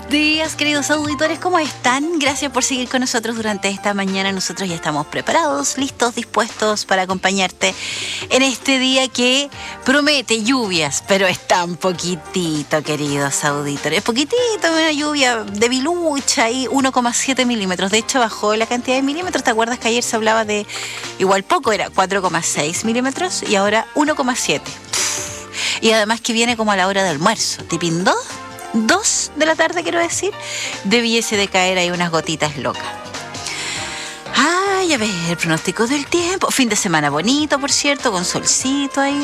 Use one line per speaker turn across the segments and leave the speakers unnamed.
días, queridos auditores, ¿cómo están? Gracias por seguir con nosotros durante esta mañana. Nosotros ya estamos preparados, listos, dispuestos para acompañarte en este día que promete lluvias, pero es tan poquitito, queridos auditores. Poquitito, una lluvia debilucha ahí, 1,7 milímetros. De hecho, bajó la cantidad de milímetros. ¿Te acuerdas que ayer se hablaba de igual poco? Era 4,6 milímetros y ahora 1,7. Y además que viene como a la hora de almuerzo, tipín 2 de la tarde, quiero decir, debiese de caer ahí unas gotitas locas. Ay, a ver, el pronóstico del tiempo. Fin de semana bonito, por cierto, con solcito ahí.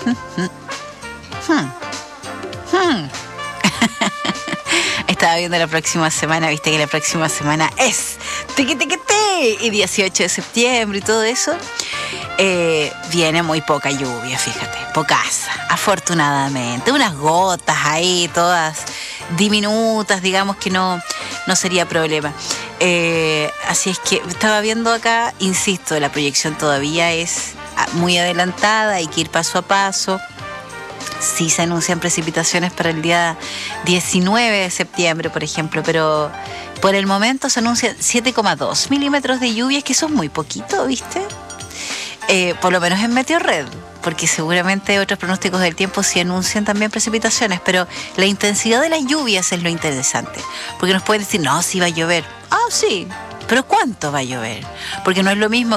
Estaba viendo la próxima semana, viste que la próxima semana es y 18 de septiembre y todo eso. Viene muy poca lluvia, fíjate, pocasa, afortunadamente, unas gotas ahí, todas diminutas, digamos que no sería problema. Así es que estaba viendo acá, insisto, la proyección todavía es muy adelantada, hay que ir paso a paso. Sí se anuncian precipitaciones para el día 19 de septiembre, por ejemplo, pero por el momento se anuncian 7,2 milímetros de lluvias, que son muy poquito, ¿viste? Por lo menos en Meteorred, porque seguramente otros pronósticos del tiempo sí anuncian también precipitaciones, pero la intensidad de las lluvias es lo interesante, porque nos pueden decir, no, sí va a llover. Ah, sí, pero ¿cuánto va a llover? Porque no es lo mismo